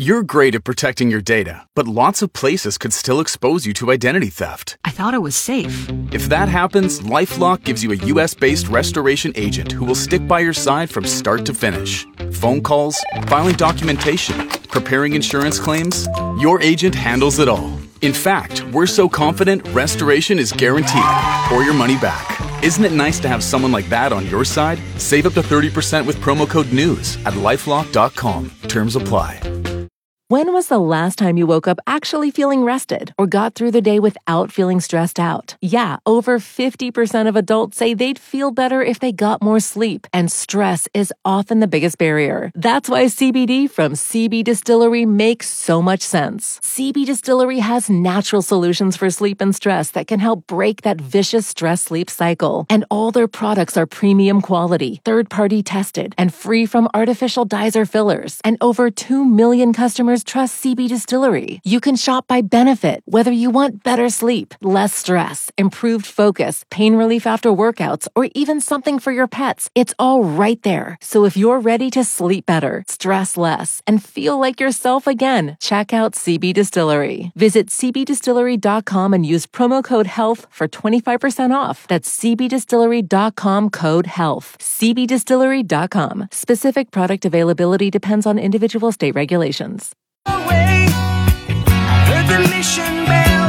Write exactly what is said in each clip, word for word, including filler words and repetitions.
You're great at protecting your data, but lots of places could still expose you to identity theft. I thought it was safe. If that happens, LifeLock gives you a U S-based restoration agent who will stick by your side from start to finish. Phone calls, filing documentation, preparing insurance claims, your agent handles it all. In fact, we're so confident restoration is guaranteed or your money back. Isn't it nice to have someone like that on your side? Save up to thirty percent with promo code NEWS at lifelock dot com. Terms apply. When was the last time you woke up actually feeling rested or got through the day without feeling stressed out? Yeah, over fifty percent of adults say they'd feel better if they got more sleep, and stress is often the biggest barrier. That's why C B D from C B Distillery makes so much sense. C B Distillery has natural solutions for sleep and stress that can help break that vicious stress-sleep cycle. And all their products are premium quality, third-party tested, and free from artificial dyes or fillers. And over two million customers trust C B Distillery. You can shop by benefit, whether you want better sleep, less stress, improved focus, pain relief after workouts, or even something for your pets. It's all right there. So if you're ready to sleep better, stress less, and feel like yourself again, check out C B Distillery. Visit c b distillery dot com and use promo code HEALTH for twenty-five percent off. That's c b distillery dot com code HEALTH. c b distillery dot com. Specific product availability depends on individual state regulations. Away, heard the mission bell.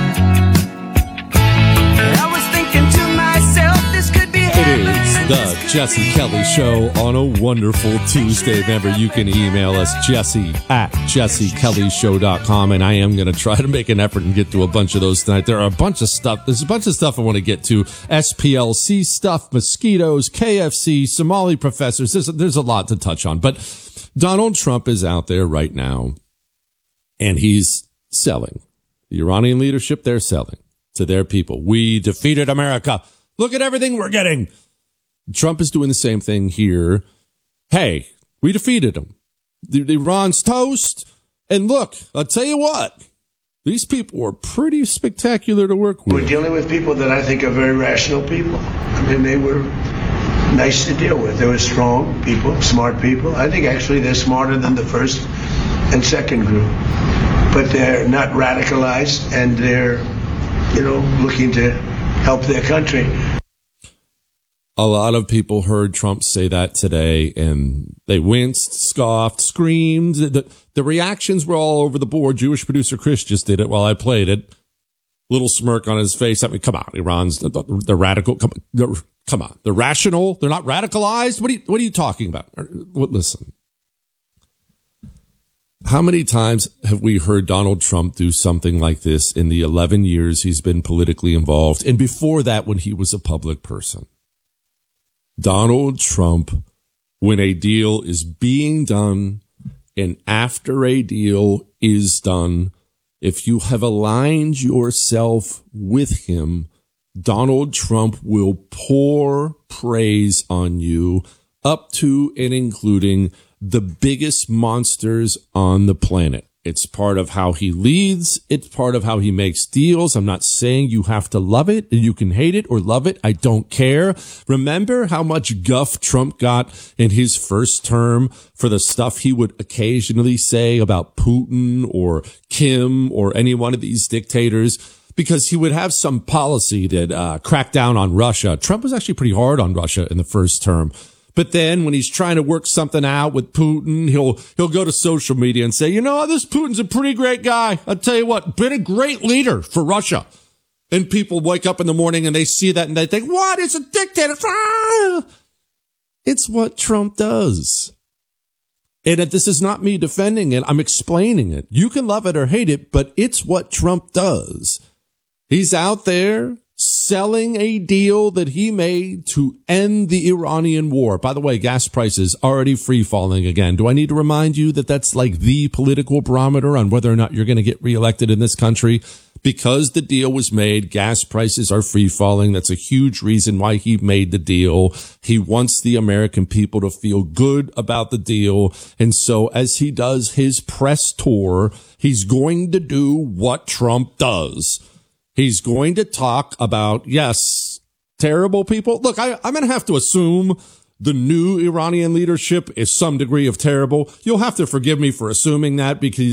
I was thinking to myself, this could be It is the Jesse Kelly Show on a wonderful Tuesday. Remember, you can email us, Jesse at jesse kelly show dot com, and I am going to try to make an effort and get to a bunch of those tonight. There are a bunch of stuff. There's a bunch of stuff I want to get to. S P L C stuff, mosquitoes, K F C, Somali professors. There's, there's a lot to touch on. But Donald Trump is out there right now, and he's selling. The Iranian leadership, they're selling to their people. We defeated America. Look at everything we're getting. Trump is doing the same thing here. Hey, we defeated them. The, the Iran's toast. And look, I'll tell you what. These people were pretty spectacular to work with. We're dealing with people that I think are very rational people. I mean, they were nice to deal with. They were strong people, smart people. I think actually they're smarter than the first and second group. But they're not radicalized, and they're, you know, looking to help their country. A lot of people heard Trump say that today, and they winced, scoffed, screamed. The, the reactions were all over the board. Jewish producer Chris just did it while I played it. Little smirk on his face. I mean, come on, Iran's the, the, the radical. Come, the, come on, they're rational. They're not radicalized. What are you, what are you talking about? Listen. How many times have we heard Donald Trump do something like this in the eleven years he's been politically involved? And before that, when he was a public person. Donald Trump, when a deal is being done and after a deal is done, if you have aligned yourself with him, Donald Trump will pour praise on you up to and including the biggest monsters on the planet. It's part of how he leads. It's part of how he makes deals. I'm not saying you have to love it and you can hate it or love it. I don't care. Remember how much guff Trump got in his first term for the stuff he would occasionally say about Putin or Kim or any one of these dictators, because he would have some policy that uh, cracked down on Russia. Trump was actually pretty hard on Russia in the first term. But then when he's trying to work something out with Putin, he'll, he'll go to social media and say, you know, this Putin's a pretty great guy. I'll tell you what, been a great leader for Russia. And people wake up in the morning and they see that and they think, what? It's a dictator. Ah! It's what Trump does. And this is not me defending it. I'm explaining it. You can love it or hate it, but it's what Trump does. He's out there selling a deal that he made to end the Iranian war. By the way, gas prices already free falling again. Do I need to remind you that that's like the political barometer on whether or not you're going to get reelected in this country? Because the deal was made, gas prices are free falling. That's a huge reason why he made the deal. He wants the American people to feel good about the deal. And so as he does his press tour, he's going to do what Trump does. He's going to talk about, yes, terrible people. Look, I, I'm going to have to assume the new Iranian leadership is some degree of terrible. You'll have to forgive me for assuming that, because